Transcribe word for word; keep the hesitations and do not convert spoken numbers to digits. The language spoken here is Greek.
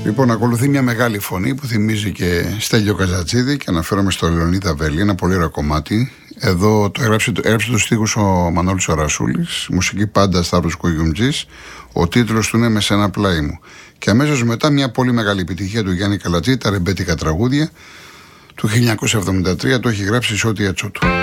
Λοιπόν, ακολουθεί μια μεγάλη φωνή που θυμίζει και Στέλιο Καζατζίδη και αναφέρομαι στο Λεωνίδα Βέλη, ένα πολύ ωραίο κομμάτι. Εδώ το έγραψε, έγραψε τους στίχους ο Μανώλης ο Ρασούλης, μουσική πάντα Σταύρος Κουγιουμτζής, ο τίτλος του είναι «Με σένα πλάι μου». Και αμέσως μετά μια πολύ μεγάλη επιτυχία του Γιάννη Καλατζή, τα ρεμπέτικα τραγούδια του χίλια εννιακόσια εβδομήντα τρία, το έχει γράψει η Σώτια Τσότου.